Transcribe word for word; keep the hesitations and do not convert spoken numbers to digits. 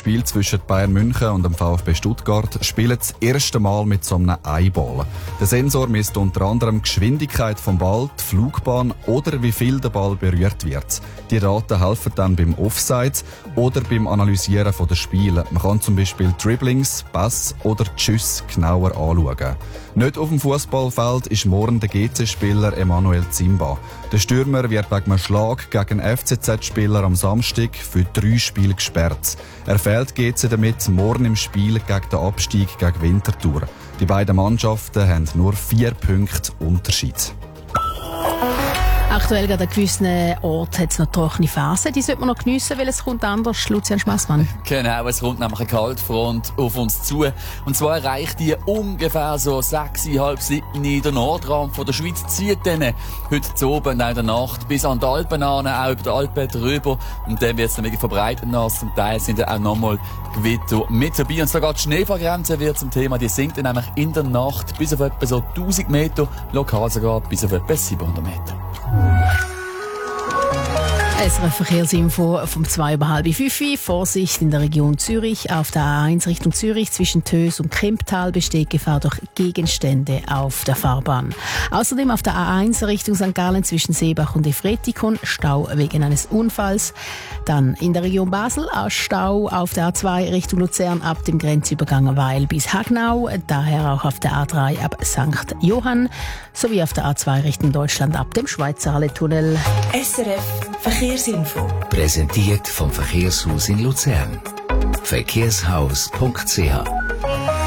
Spiel zwischen Bayern München und dem VfB Stuttgart spielen das erste Mal mit so einem Eyeball. Der Sensor misst unter anderem die Geschwindigkeit vom Ball, die Flugbahn oder wie viel der Ball berührt wird. Die Daten helfen dann beim Offside oder beim Analysieren der Spiele. Man kann zum Beispiel Dribblings, Pass oder Schüsse genauer anschauen. Nicht auf dem Fußballfeld ist morgen der G C-Spieler Emanuel Zimba. Der Stürmer wird wegen einem Schlag gegen F C Z-Spieler am Samstag für drei Spiele gesperrt. Er fehlt G C damit morgen im Spiel gegen den Abstieg gegen Winterthur. Die beiden Mannschaften haben nur vier Punkte Unterschied. Aktuell an gewissen Orten hat es noch trockene Phasen. Die sollte man noch geniessen, weil es kommt anders. Lucian Schmassmann. Genau, es kommt nämlich eine Kaltfront auf uns zu. Und zwar erreicht die ungefähr so sechs, halb sieben in der Nordrand von der Schweiz. Zieht dann heute zu oben, auch in der Nacht, bis an die Alpen an, auch über die Alpen drüber. Und dann wird es dann wirklich verbreitet nass. Zum Teil sind dann auch nochmal Gewitter mit dabei. Und sogar die Schneefallgrenze wird zum Thema. Die sinkt dann nämlich in der Nacht bis auf etwa so tausend Meter, lokal sogar bis auf etwa siebenhundert Meter. S R F Verkehrsinfo vom zwei über halb fünf. Vorsicht in der Region Zürich. Auf der A eins Richtung Zürich zwischen Tös und Kemptal besteht Gefahr durch Gegenstände auf der Fahrbahn. Außerdem auf der A eins Richtung Sankt Gallen zwischen Seebach und Efretikon Stau wegen eines Unfalls. Dann in der Region Basel auch Stau auf der A zwei Richtung Luzern ab dem Grenzübergang Weil bis Hagnau. Daher auch auf der A drei ab Sankt Johann. Sowie auf der A zwei Richtung Deutschland ab dem Schweizer Halletunnel. S R F Verkehrsinfo. Präsentiert vom Verkehrshaus in Luzern. verkehrshaus punkt c h